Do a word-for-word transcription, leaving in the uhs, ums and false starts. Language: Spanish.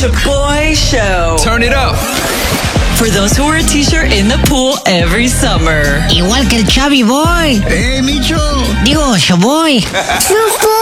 Chaboy Show. Turn it up. For those who wear a t-shirt in the pool every summer. Igual que el Chavi Boy. ¡Eh, Micho! Digo, Chaboy.